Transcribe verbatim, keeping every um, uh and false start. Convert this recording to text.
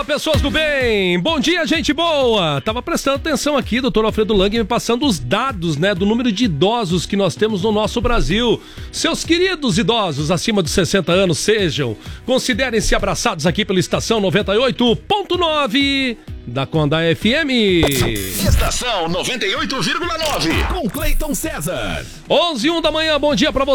Pessoas do bem, bom dia, gente boa. Tava prestando atenção aqui, doutor Alfredo Lang me passando os dados, né, do número de idosos que nós temos no nosso Brasil. Seus queridos idosos acima dos sessenta anos, sejam, considerem-se abraçados aqui pela Estação noventa e oito ponto nove da Conda F M. Estação noventa e oito vírgula nove com Cleiton César. onze e um da manhã, bom dia pra você.